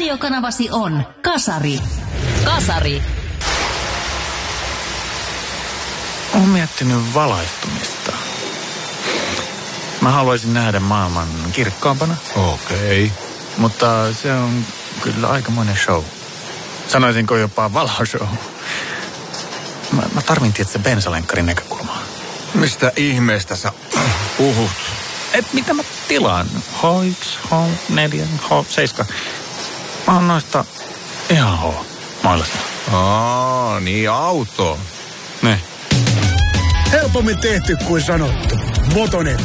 radiokanavasi on Kasari. Kasari. Olen miettinyt valaistumista. Mä haluaisin nähdä maailman kirkkaampana. Okei. Mutta se on kyllä aikamoinen show. Sanoisinko jopa valoshow. Mä tarvin tietysti bensalenkkarin näkökulmaa. Mistä ihmeestä sä puhut? Mitä mä tilaan? H1, H4, H7. Mä oon noista ihan H-mailasta. Niin auto. Ne. Helpommin tehty kuin sanottu. Motonet.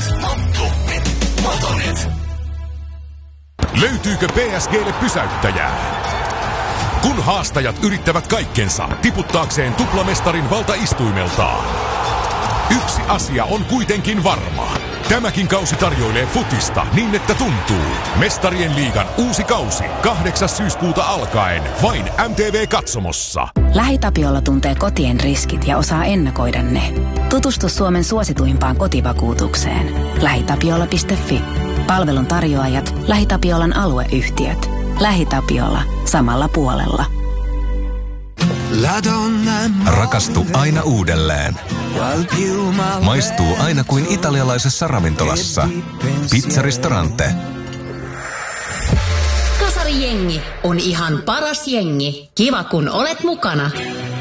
Löytyykö PSGlle pysäyttäjää? Kun haastajat yrittävät kaikkensa tiputtaakseen tuplamestarin valtaistuimeltaan. Yksi asia on kuitenkin varma. Tämäkin kausi tarjoilee futista niin, että tuntuu. Mestarien liigan uusi kausi 8. syyskuuta alkaen vain MTV-katsomossa. LähiTapiola tuntee kotien riskit ja osaa ennakoida ne. Tutustu Suomen suosituimpaan kotivakuutukseen. LähiTapiola.fi. Palvelun tarjoajat, LähiTapiolan alueyhtiöt. LähiTapiola. Samalla puolella. Rakastu aina uudelleen. Maistuu aina kuin italialaisessa ravintolassa. Pizzaristorante. Kasari-jengi on ihan paras jengi. Kiva kun olet mukana.